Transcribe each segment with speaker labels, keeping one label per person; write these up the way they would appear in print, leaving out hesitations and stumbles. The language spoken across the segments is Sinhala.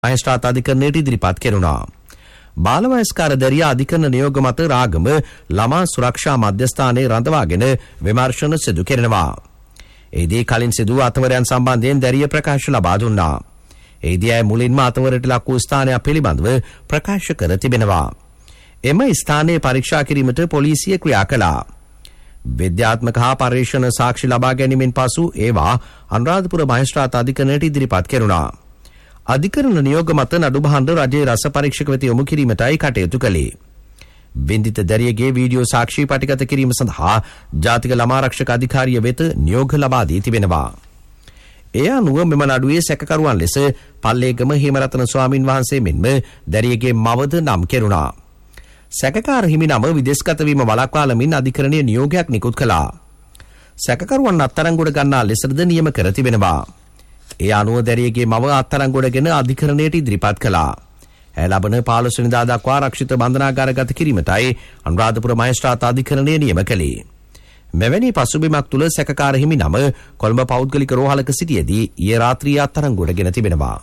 Speaker 1: මහේස්ත්‍රාත් අධිකරණයට ඉදිරිපත් කෙරුණා. බාලවයස්කාර දැරියා අධිකරණ නියෝග මත රාගම ළමා සුරක්ෂා මධ්‍යස්ථානයේ රඳවාගෙන විමර්ශන සිදු කෙරෙනවා. එෙහිදී කලින් සිදු අතවරයන් සම්බන්ධයෙන් දැරිය ප්‍රකාශ ලබා දුන්නා. එෙහිදී අය මුලින්ම අතවරට ලක් වූ ස්ථානයක් පිළිබඳව ප්‍රකාශ කර තිබෙනවා. එම ස්ථානයේ පරීක්ෂා කිරීමට පොලිසිය ක්‍රියා කළා. විද්‍යාත්මක හා පර්යේෂණ සාක්ෂි ලබා ගැනීමෙන් පසු ඒවා අනුරාධපුර මහේස්ත්‍රාත් අධිකරණයට ඉදිරිපත් කෙරුණා. අධිකරණ නියෝග මත නඩු බහඬ රජයේ රස පරීක්ෂක වෙත යොමු කිරීමටයි කටයුතු කළේ. බින්දිත දැරියගේ වීඩියෝ සාක්ෂි පටිගත කිරීම සඳහා ජාතික ළමා ආරක්ෂක අධිකාරිය වෙත නියෝග ලබා දී තිබෙනවා. ඒ අනුව මෙම නඩුවේ සැකකරුවන් ලෙස පල්ලේගම හේමරතන ස්වාමින් වහන්සේ මෙන්ම දැරියගේ මවද නම් කෙරුණා. සැකකාර හිමි නම විදේශගත වීම වළක්වාලමින් අධිකරණයේ නියෝගයක් නිකුත් කළා. සැකකරුවන් අත්අඩංගුවට ගන්නා ලෙසද නියම කර තිබෙනවා. ඒ අනුව දැරියගේ මව අත්අඩංගුවටගෙන අධිකරණයට ඉදිරිපත් කළා. ඇය ලබන 15 වෙනිදා දක්වා ආරක්ෂිත බන්ධනාගාරගත කිරීමටයි අනුරාධපුර මහේස්ත්‍රාත් අධිකරණය නියම කළේ. මෙවැනි පසුබිමක් තුළ සැකකාර හිමි නම කොළඹ පෞද්ගලික රෝහලක සිටියේදී ඊයේ රාත්‍රියේ අත්අඩංගුවටගෙන තිබෙනවා.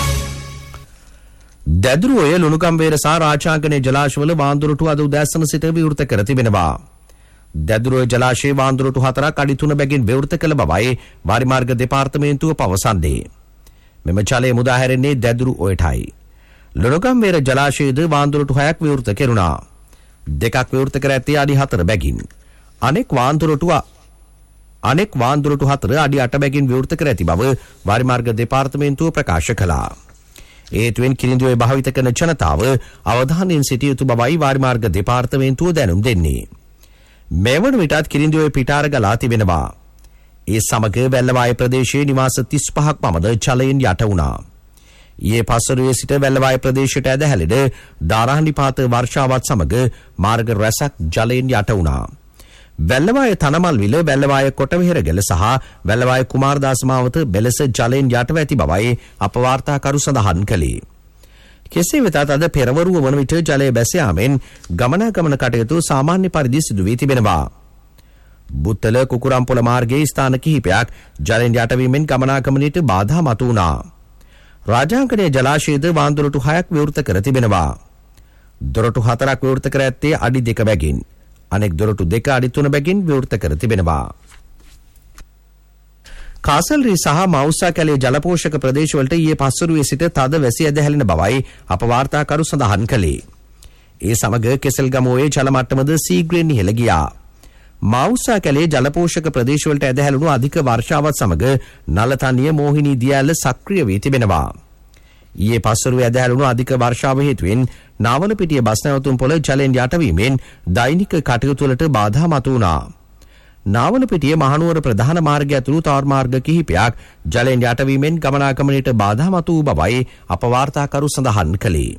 Speaker 1: දැදුරුවය ලුණුගම්වේර සහ රාජාංගනේ ජලාශවල වාන්දුරටු අද උදෑසන සිට විවෘත කර තිබෙනවා. දැදුරුව ජලාශයේ වාන්දුරටු 4ක් අඩි 3 බැගින් විවෘත කළ බවයි වාරිමාර්ග දෙපාර්තමේන්තුව පවසන්නේ. මෙම ජලය මුදා හැරෙන්නේ දැදුරු ඔයටයි. ලුණුගම්වේර ජලාශයේද වාන්දුරටු 6ක් විවෘත කෙරුණා. 2ක් විවෘත කර ඇත්තේ අඩි 4 බැගින්. අනෙක් වාන්දුරටු 4 අඩි 8 බැගින් විවෘත කර ඇති බව වාරිමාර්ග දෙපාර්තමේන්තුව ප්‍රකාශ කළා. ඒතුවෙන් කිරිඳුවේ භාවිත කරන ජනතාව අවධානයෙන් සිටිය යුතු බවයි වාරිමාර්ග දෙපාර්තමේන්තුව දැනුම් දෙන්නේ. මෙවන විටත් කිරිඳුවේ පිටාර ගලා තිබෙනවා. ඒ සමග වැල්ලවාය ප්‍රදේශයේ නිවාස 35ක් පමණ ජලයෙන් යට වුණා. ඊයේ පස්වරුවේ සිට වැල්ලවාය ප්‍රදේශයට ඇදහැලෙන ධාරානිපාත වර්ෂාවත් සමග මාර්ග රැසක් ජලයෙන් යට වුණා. වැල්ලවාය තනමල්විල වැල්ලවාය කොටවෙහෙරගල සහ වැල්ලවාය කුමාරදාස මාවත බෙලස ජලයෙන් යටව ඇති බවයි අප වාර්තාකරු සඳහන් කළේ. කෙසේ වෙතත් අද පෙරවරුව වන විට ජලය බැස යාමෙන් ගමනාගමන කටයුතු සාමාන්‍ය පරිදි සිදු වී තිබෙනවා. බුත්තල කුකුරම්පොළ මාර්ගයේ ස්ථාන කිහිපයක් ජලයෙන් යටවීමෙන් ගමනාගමනයට බාධා මතු වුණා. රාජාංගනේ ජලාශයේද වාන්දුරටු 6ක් විවෘත කර තිබෙනවා. දොරටු 4ක් විවෘත කර ඇත්තේ අඩි 2 බැගින්. අනෙක් දොරටු 2 අඩි 3 බැගින් විවෘත කර තිබෙනවා. කාසල්රි සහ මවුසා කැලේ ජලපෝෂක ප්‍රදේශවලට ඊයේ පස්වරුවේ සිට තද වැසි ඇදහැලෙන බවයි අප වාර්තාකරු සඳහන් කළේ. ඒ සමග කෙසල්ගමුවේ ජල මට්ටමද සීග්‍රයෙන් ඉහළ ගියා. මවුසා කැලේ ජලපෝෂක ප්‍රදේශවලට ඇදහැළුණු අධික වර්ෂාවත් සමග නලතනිය මෝහිනී දියඇල්ල සක්‍රිය වී තිබෙනවා. ඊයේ පස්වරුවේ ඇදහැළුණු අධික වර්ෂාව හේතුවෙන් නාවලපිටිය බස් නැවතුම් පොළ ජලයෙන් යටවීමෙන් දෛනික කටයුතු වලට බාධා මතු වුණා. නාවලපිටිය මහනුවර ප්‍රධාන මාර්ගය ඇතුළු තවර මාර්ග කිහිපයක් ජලයෙන් යටවීමෙන් ගමනාගමනයට බාධා මතු වූ බවයි අප වාර්තාකරු සඳහන් කළේ.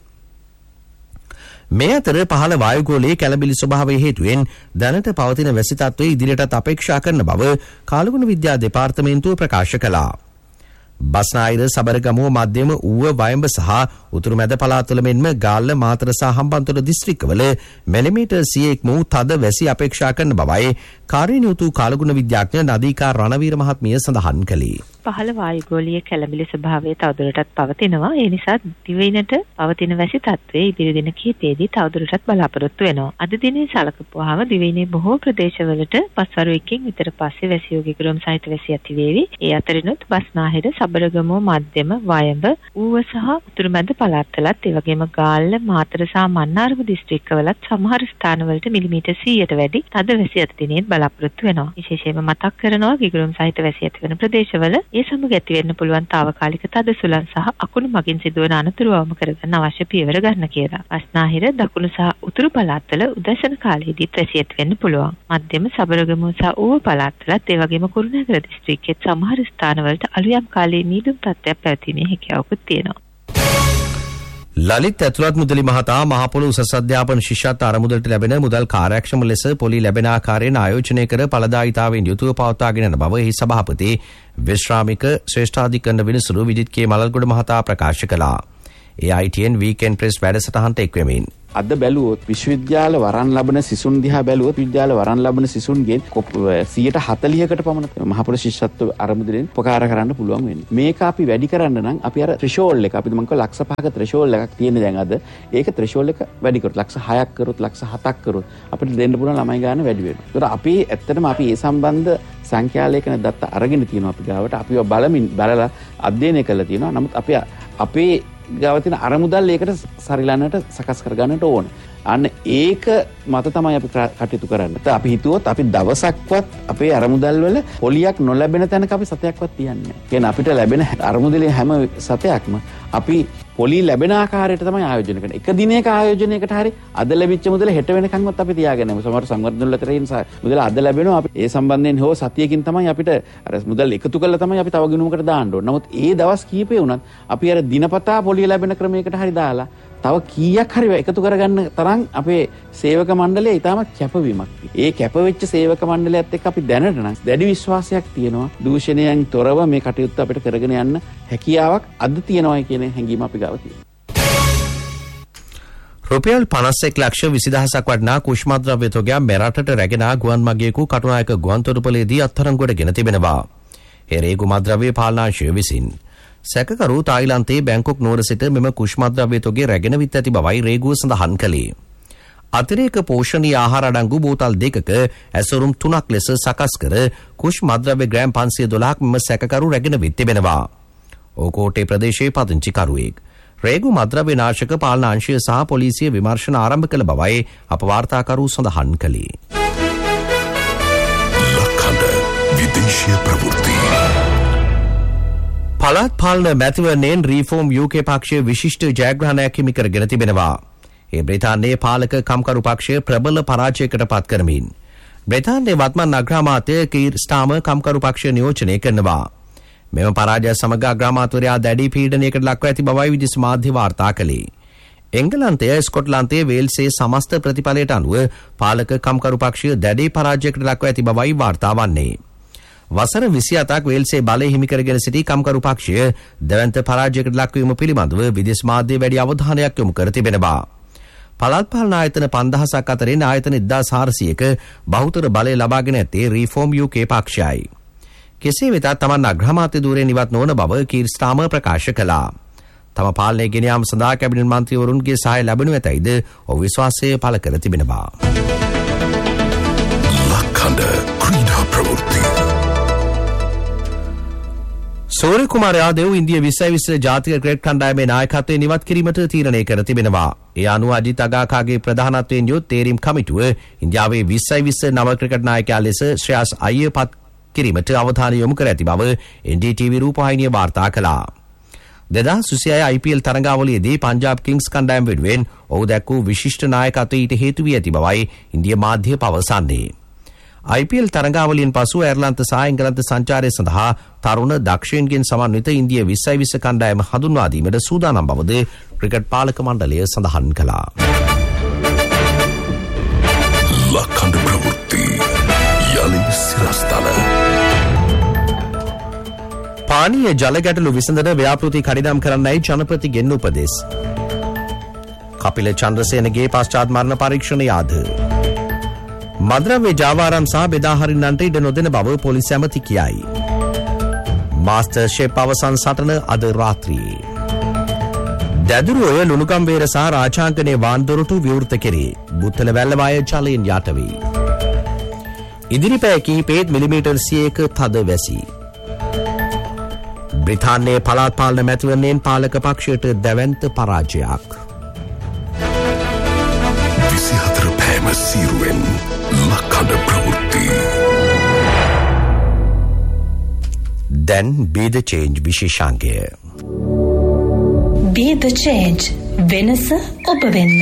Speaker 1: මේ අතර පහළ වායුගෝලයේ කැළඹිලි ස්වභාවය හේතුවෙන් දැනට පවතින වැසි තත්ත්වය ඉදිරියටත් අපේක්ෂා කරන බව කාලගුණ විද්‍යා දෙපාර්තමේන්තුව ප්‍රකාශ කළා. බස්නාහිර සබරගමුව මධ්‍යම ඌව වයඹ සහ උතුරු මැද පළාත්වල මෙන්ම ගාල්ල මාතර සහ හම්බන්තොට දිස්ත්‍රික්කවල මිලිමීටර් 100ක් වූ තද වැසි අපේක්ෂා කරන බවයි කාර්යනියුතු කාලගුණ විද්‍යාඥ නදීකා රණවීර මහත්මිය සඳහන් කළේ.
Speaker 2: පහළ වායුගෝලීය කැළඹිලි ස්වභාවය තවදුරටත් පවතිනවා. ඒ නිසා දිවයිනට පවතින වැසි තත්ත්වයේ ඉදිරි දින කිහිපයේදී තවදුරටත් බලාපොරොත්තු වෙනවා. අද දිනේ සලකපුවාම දිවයිනේ බොහෝ ප්‍රදේශවලට පස්වරුවකින් විතර පස්සේ වැසි යෝගීකරම් සහිත වැසි ඇති වේවි. ඒ අතරිනුත් බස්නාහිර සබරගමුව මධ්‍යම වයඹ ඌව සහ උතුරු මැද පළාත්වලත් ඒ වගේම ගාල්ල මාතර සහ මන්නාරම දිස්ත්‍රික්කවලත් සමහර ස්ථානවලට මිලිමීටර් 100ට වැඩි තද වැසි අද දිනේ බලාපොරොත්තු වෙනවා. විශේෂයෙන්ම මතක් කරනවා ගිගුරුම් සහිත වැසි ඇති වෙන ප්‍රදේශවල ඒ සමග ඇති වෙන්න පුළුවන් తాවකාලික තද සුළං සහ අකුණු මගින් සිදුවන අනතුරු අවම කරගන්න අවශ්‍ය පියවර ගන්න කියලා. බස්නාහිර දකුණු සහ උතුරු පළාත්වල උදැසන කාලයේදීත් වැසි ඇති වෙන්න පුළුවන්. මධ්‍යම සබරගමුව සහ ඌව පළාත්වලත් ඒ වගේම කුරුණෑගල දිස්ත්‍රික්කයේ සමහර ස්ථානවලට අලුයම් කාලයේ නීදුම් තත්ත්වයක් පැවතීමේ හැකියාවකුත් තියෙනවා.
Speaker 1: ලලිත් ඇතුළත් මුදලි මහතා මහපොළ උසස් අධ්‍යාපන ශිෂ්‍යත්ව අරමුදලට ලැබෙන මුදල් කාර්යක්ෂම ලෙස පොලි ලැබෙන ආකාරයෙන් ආයෝජනය කර ඵලදායීතාවයෙන් යුතුව පවත්වාගෙන යන බව එහි සභාපති විශ්‍රාමික ශ්‍රේෂ්ඨාධිකරණ විනිසුරු විජිත් කේ මලල්ගොඩ මහතා ප්‍රකාශ කළා. ඒ ITN වීකෙන්ඩ් ප්‍රෙස් වැඩසටහනට එක් වෙමින්
Speaker 3: අද බැලුවොත් විශ්වවිද්‍යාල වරන් ලබන සිසුන් දිහා බැලුවොත් විශ්වවිද්‍යාල වරන් ලබන සිසුන්ගේ 140කට පමණ මහපොළොව ශිෂ්‍යත්ව අරමුදලෙන් උපකාර කරන්න පුළුවන් වෙන්නේ. මේක අපි වැඩි කරන්න නම් අපි අර ත්‍රිෂෝල් එක අපි මම කිව්වා ලක්ෂ 5ක ත්‍රිෂෝල් එකක් තියෙන දැන් අද ඒක ත්‍රිෂෝල් එක වැඩි කරොත් ලක්ෂ 6ක් කරොත් ලක්ෂ 7ක් කරොත් අපිට දෙන්න පුළුවන් ළමයි ගන්න වැඩි වෙනවා. ඒතර අපි ඇත්තටම අපි ඒ සම්බන්ධ සංඛ්‍යාලේඛන දත්ත අරගෙන තියෙනවා අපි ගාවට අපිව බලලා අධ්‍යයනය කරලා තියෙනවා. නමුත් අපි අපේ ගාව තියෙන අරමුදල් ඒකට සරිලන්නට සකස් කරගන්නට ඕන. අන්න ඒක මත තමයි අපි කටයුතු කරන්නේ. අපි හිතුවොත් අපි දවසක්වත් අපේ අරමුදල් වල පොලියක් නොලැබෙන තැනක අපි සතයක්වත් තියන්නේ නැහැ. කියන්නේ අපිට ලැබෙන අරමුදලේ හැම සතයක්ම අපි පොලි ලැබෙන ආකාරයට තමයි ආයෝජනය කරන්නේ. එක දිනයක ආයෝජනයකට හරි අද ලැබිච්ච මුදල හෙට වෙනකන්වත් අපි තියාගෙන යමු. සමහර සංවර්ධන වල කරේ නිසා මුදල අද ලැබෙනවා. අපි ඒ සම්බන්ධයෙන් හෝ සතියකින් තමයි අපිට අර මුදල් එකතු කරලා තමයි අපි තව ගිණුමකට දාන්න ඕනේ. නමුත් ඒ දවස් කීපේ වුණත් අපි අර දිනපතා පොලිය ලැබෙන ක්‍රමයකට හරි දාලා තව කීයක් හරි එකතු කරගන්න තරම් අපේ සේවක මණ්ඩලයේ ඊටම කැපවීමක්. ඒ කැපවෙච්ච සේවක මණ්ඩලයත් එක්ක අපි දැනට නම් දැඩි විශ්වාසයක් තියෙනවා. දූෂණයෙන් තොරව මේ කටයුත්ත අපිට කරගෙන යන්න හැකියාවක් අද තියෙනවා කියන හැඟීම අපි ගාව තියෙනවා.
Speaker 1: රුපියල් 51 ලක්ෂ 20000ක් වටිනා කුෂ්මද්‍රව්‍ය තොගයක් මෙරටට රැගෙන ගුවන් මගියෙකු කටුනායක ගුවන්තොටුපළේදී අත්අඩංගුවට ගෙන තිබෙනවා. ඒ රේගු මද්‍රව්‍ය පාලනාංශය විසින් සැකකරු තායිලන්තයේ බැංකොක් නුවර සිට මෙම කුෂ්මද්‍රව්‍ය තොගේ රැගෙන විත් ඇති බවයි රේගුව සඳහන් කළේ. අතිරේක පෝෂණීය ආහාර අඩංගු බෝතල් 2ක ඇසුරුම් 3ක් ලෙස සකස් කර කුෂ්මද්‍රව්‍ය ග්‍රෑම් 512ක් මෙම සැකකරු රැගෙන විත් තිබෙනවා. ඕකෝටේ ප්‍රදේශයේ පදිංචි කරුවෙක්. රේගු මද්‍රව්‍ය නාශක පාලනාංශය සහ පොලිසිය විමර්ශන ආරම්භ කළ බවයි අප වාර්තාකරු සඳහන් කළේ.
Speaker 4: ලක්හඬ විදේශීය ප්‍රවෘත්ති.
Speaker 1: පළාත් පාලන මැතිවරණයෙන් රීෆෝම් UK පක්ෂය විශිෂ්ට ජයග්‍රහණයක් හිමි කරගෙන තිබෙනවා. ඒ බ්‍රිතාන්‍යයේ පාලක කම්කරු පක්ෂය ප්‍රබල පරාජයකට පත් කරමින් බ්‍රිතාන්‍යයේ වත්මන් අග්‍රාමාත්‍ය කීර් ස්ටාමර් කම්කරු පක්ෂය නියෝජනය කරනවා. මෙම පරාජය සමග අග්‍රාමාත්‍යවරයා දැඩි පීඩනයකට ලක්ව ඇති බවයි විදේශ මාධ්‍ය වාර්තා කළේ. එංගලන්තය ස්කොට්ලන්තයේ වේල්සේ සමස්ත ප්‍රතිඵලයට අනුව පාලක කම්කරු පක්ෂය දැඩි පරාජයකට ලක්ව ඇති බවයි වාර්තා වන්නේ. වසර 27ක් වේල්සේ බලය හිමි කරගෙන සිටි කම්කරු පක්ෂය දෙවන්ත පරාජයකට ලක්වීම පිළිබඳව විදේශ මාධ්‍ය වැඩි අවධානයක් යොමු කර තිබෙනවා. පළාත් පාලන ආයතන 5000ක් අතරින් ආයතන 1400ක බහුතර බලය ලබාගෙන ඇත්තේ රීෆෝම් UK පක්ෂයයි. කෙසේ වෙතත් තමන් අග්‍රාමාත්‍ය ධූරයෙන් ඉවත් නොවන බව කීර් ස්ටාමර් ප්‍රකාශ කළා. තම පාලනය ගෙන යාම සඳහා කැබිනට් මන්ත්‍රීවරුන්ගේ සහාය ලැබෙනු ඇතැයිද ඔහු විශ්වාසය පළ කර තිබෙනවා.
Speaker 4: ලක්හඬ ක්‍රීඩා ප්‍රවෘත්ති.
Speaker 1: සූර්ය කුමාර යාදව ඉන්දිය 2020 ජාතික ක්‍රිකට් කණ්ඩායමේ නායකත්වයෙන් ඉවත් කිරීමට තීරණය කර තිබෙනවා. ඒ අනුව අජිත් අගාකාගේ ප්‍රධානත්වයෙන් යුත් තේරීම් කමිටුව ඉන්දියාවේ 2020 නව ක්‍රිකට් නායකයා ලෙස ශ්‍රේයස් අයියර් පත් කිරීමට අවධානය යොමු කර ඇති බව NDTV රූපවාහිනිය වාර්තා කළා. 2026 IPL තරඟාවලියේදී පංජාබ් කිංස් කණ්ඩායම වෙනුවෙන් ඔහු දැක්වූ විශිෂ්ට නායකත්වය ඊට හේතු වී ඇති බවයි ඉන්දිය මාධ්‍ය පවසන්නේ. IPL තරඟාවලියෙන් පසු ඇර්ලන්ත සහ එංගලන්ත සංචාරය සඳහා තරුණ දක්ෂයින්ගෙන් සමන්විත ඉන්දිය 2020 කණ්ඩායම හඳුන්වා දීමට සූදානම් බවද ක්‍රිකට් පාලක මණ්ඩලය සඳහන් කළා.
Speaker 4: ලක්හඬ ප්‍රවෘත්ති යලි සිරස්තල.
Speaker 1: පානීය ජල ගැටලු විසඳන ව්‍යාපෘති කඩිනම් කරන්නයි ජනපතිගෙන් උපදෙස්. කපිල චන්ද්‍රසේනගේ පශ්චාත් මරණ පරීක්ෂණ යාද. මද්‍රව්‍ය ජාවාරම් සහ බෙදාහරින්නන්ට ඉඩ නොදෙන බව පොලිස් ඇමති කියයි. මාස්ටර් ෂෙප් අවසන් සටන අද රාත්‍රියේ. දැදුරුවය ලුණුගම්වේර සහ රාජාංගනයේ වාන්දොරටු විවෘත කෙරේ. බුත්තල වැල්ලවාය ජලයෙන් යට වේ. ඉදිරි පැය කිහිපෙත් මිලිමීටර් 100ක තද වැසි. බ්‍රිතාන්‍යයේ පළාත් පාලන මැතිවරණයෙන් පාලක පක්ෂයට දැවැන්ත පරාජයක්.
Speaker 4: 24 පෑම සීරුවෙන් ලක්හඬ ප්‍රවෘත්ති.
Speaker 1: දැන් Be the Change විශේෂාංගය.
Speaker 5: Be the Change වෙනස ඔබ වෙන්න.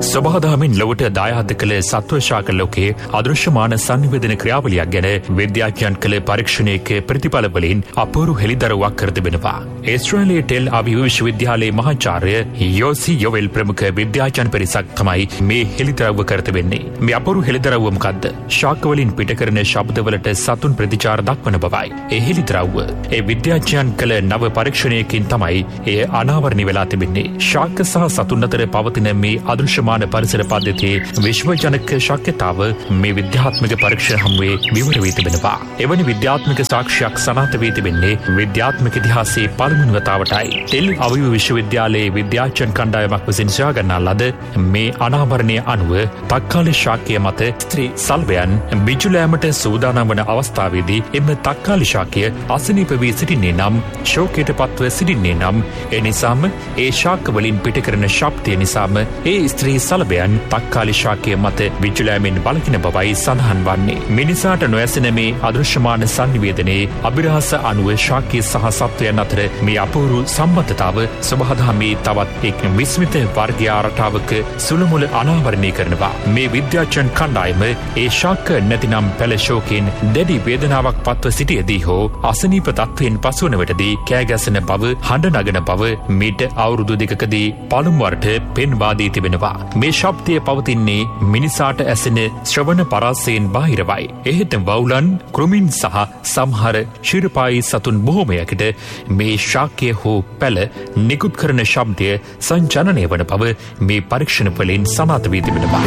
Speaker 6: සබහාදහමින් ලොවට දායාද කළ සත්වශාක ලෝකයේ අදෘශ්‍යමාන සංවේදන ක්‍රියාවලියක් ගැන විද්‍යාඥයන් කළ පරීක්ෂණයක ප්‍රතිඵල වලින් අපූර්ව හෙළිදරව්වක් කර තිබෙනවා. ඕස්ට්‍රේලියාවේ ටෙල් අවි විශ්වවිද්‍යාලයේ මහාචාර්ය යෝසි යොවෙල් ප්‍රමුඛ විද්‍යාඥයන් පරිසක් තමයි මේ හෙළිදරව්ව කර තිබෙන්නේ. මේ අපූර්ව හෙළිදරව්ව මොකද්ද? ශාක වලින් පිට කරන ශබ්දවලට සතුන් ප්‍රතිචාර දක්වන බවයි. ඒ හෙළිදරව්ව ඒ විද්‍යාඥයන් කළ නව පරීක්ෂණයකින් තමයි එය අනාවරණය වෙලා තිබෙන්නේ. ශාක සහ සතුන් අතර පවතින මේ අදෘශ්‍යමාන පරිසර පද්ධතියේ විශ්වජනක ශක්්‍යතාව මේ විද්‍යාත්මක පරීක්ෂණ හමුවේ විවර වී තිබෙනවා. එවැනි විද්‍යාත්මක සාක්ෂියක් සනාථ වී තිබෙන්නේ විද්‍යාත්මක ඉතිහාසයේ පළමුවන වතාවටයි. ටෙල් අවි විශ්වවිද්‍යාලයේ විද්‍යාඥයන් කණ්ඩායමක් විසින් සොයාගන්නා ලද මේ අනාවරණය අනුව තක්කාලි ශාකය මත ස්ත්‍රී සල්වයන් බිජුලෑමට සූදානම් වන අවස්ථාවේදී එම තක්කාලි ශාකය අසනීප වී සිටින්නේ නම් ශෝකයට පත්ව සිටින්නේ නම් ඒ නිසාම ඒ ශාක වලින් පිට කරන ශබ්දය නිසාම ඒ ස්ත්‍රී සලබයන් තක්කාලි ශාකය මත බිජුලෑමෙන් වළකින බවයි සඳහන් වන්නේ. මිනිසාට නොඇසෙන මේ අදෘශ්‍යමාන සංනිවේදනයේ අභිරහස අනුව ශාකය සහ සත්වයන් අතර මේ අපූර්ව සම්බන්ධතාව සබහාදහමේ තවත් එක් විස්මිත වර්ග ආරටාවක සුළුමුළු අනාවරණය කරනවා. මේ විද්‍යාඥයන් කණ්ඩායම ඒ ශාක නැතිනම් පැල ශෝකයෙන් දැඩි වේදනාවක් පත්ව සිටියදී හෝ අසනීප තත්වයෙන් පසුවන විටදී කෑගැසෙන බව හඬ නගන බව මීට අවුරුදු දෙකකදී පළමුවරට පෙන්වා දී තිබෙනවා. මේ ශබ්දය පවතින්නේ මිනිසාට ඇසෙන ශ්‍රවණ පරාසයෙන් බාහිරවයි. එහෙත් වවුලන්, කෘමීන් සහ සමහර ශිරපායි සතුන් බොහෝමයකට මේ ශාකය හෝ පැල නිකුත් කරන ශබ්දය සංජනනය වන බව මේ පරීක්ෂණ වලින් සනාථ වී තිබෙනවා.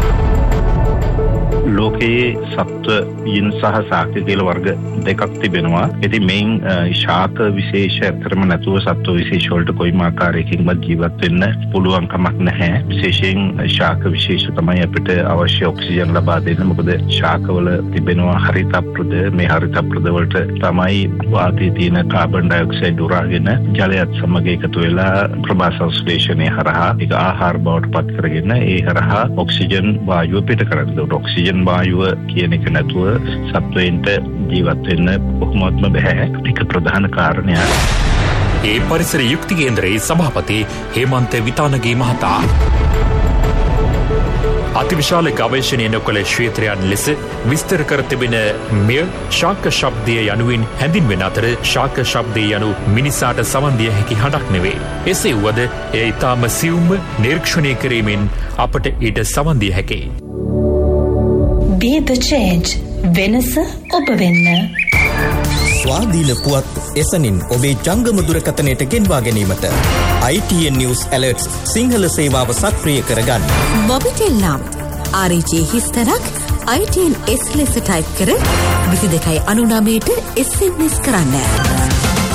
Speaker 7: ලෝකයේ සත්වයින් සහ ශාක්‍ය කියලා වර්ග දෙකක් තිබෙනවා. ඉතින් මේන් ශාක විශේෂ ඇතරම නැතුව සත්ව විශේෂ වලට කොයිම ආකාරයකින්වත් ජීවත් වෙන්න පුළුවන් කමක් නැහැ. විශේෂයෙන් ශාක විශේෂ තමයි අපිට අවශ්‍ය ඔක්සිජන් ලබා දෙන්න. මොකද ශාකවල තිබෙනවා හරිතප්‍රද. මේ හරිතප්‍රද වලට තමයි වාතයේ තියෙන කාබන් ඩයොක්සයිඩ් උරාගෙන ජලයත් සමග එකතු වෙලා ප්‍රභා සංශ්ලේෂණය හරහා ඒක ආහාර බවට පත් කරගෙන ඒ හරහා ඔක්සිජන් වායුව පිට කරනවා. ඔක්සිජන් වායුව කියන එක නැතුව සත්වයින්ට ජීවත් වෙන්න කොහොමත්ම බැහැ. ඒක ප්‍රධාන කාරණයක්.
Speaker 6: ඒ පරිසර යුක්ති කේන්දරයේ සභාපති හේමන්ත විතානගේ මහතා අතිවිශාල ගවේෂණය නොකළ ක්ෂේත්‍රයන් ලෙස විස්තර කර තිබෙන මෙය ශාක ශබ්දය යනුවෙන් හැඳින්වෙන අතර ශාක ශබ්දය යනු මිනිසාට සවන් දිය හැකි හඬක් නෙවේ. එසේ වුවද එය ඉතාම සියුම්ව නිරීක්ෂණය කිරීමෙන් අපට ඊට සවන් දිය හැකියි.
Speaker 5: Be the change. වෙනස ඔබ වෙන්න.
Speaker 8: ස්වාධීන පුවත් එසනින් ඔබේ ජංගම දුරකථනයට ගෙන්වා ගැනීමට ITN News Alerts සිංහල සේවාව සක්‍රිය කරගන්න.
Speaker 9: මොබිටෙල් නම් RJ හිස්තරක් ITN S ලෙස ටයිප් කර 2299ට SMS කරන්න.